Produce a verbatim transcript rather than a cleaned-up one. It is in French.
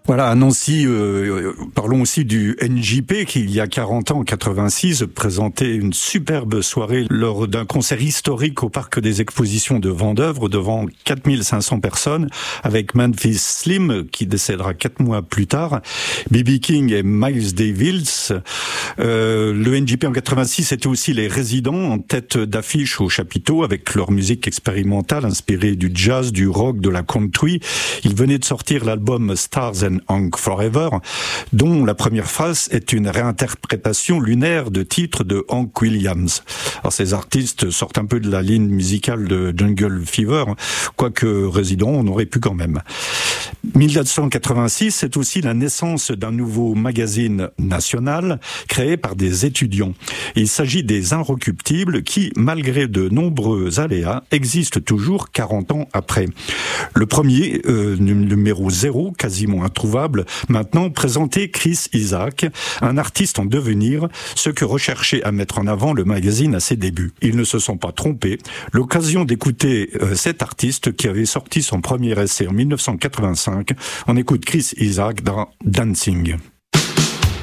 Voilà, à Nancy, euh, parlons aussi du N J P qui, il y a quarante ans, en quatre-vingt-six, présentait une superbe soirée lors d'un concert historique au Parc des Expositions de Vendeuvre devant quatre mille cinq cents personnes avec Memphis Slim qui décédera quatre mois plus tard, B B King et Miles Davis. Euh, le N J P en quatre-vingt-six, c'était aussi les résidents en tête d'affiche au chapiteau avec leur musique expérimentale inspirée du jazz, du rock, de la country. Ils venaient de sortir l'album Stars and Hank Forever, dont la première phase est une réinterprétation lunaire de titres de Hank Williams. Alors ces artistes sortent un peu de la ligne musicale de Jungle Fever, quoique résident, on aurait pu quand même. mille neuf cent quatre-vingt-six, c'est aussi la naissance d'un nouveau magazine national créé par des étudiants. Il s'agit des Inrecuptibles qui, malgré de nombreux aléas, existent toujours quarante ans après. Le premier, euh, numéro zéro, quasiment introuvable, maintenant présentait Chris Isaak, un artiste en devenir, ce que recherchait à mettre en avant le magazine à ses débuts. Ils ne se sont pas trompés. L'occasion d'écouter euh, cet artiste qui avait sorti son premier essai en mille neuf cent quatre-vingt-cinq. On écoute Chris Isaak dans Dancing.